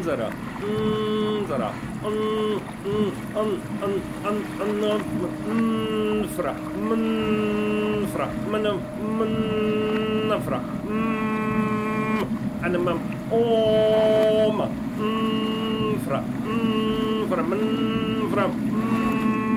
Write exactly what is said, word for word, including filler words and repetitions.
Zara, mm, Zara, un, un, un, un, un, un, un, fra, mun, fra, mun, mun, fra, mm, anamam, om, mm, fra, mm, fra, mun, fra.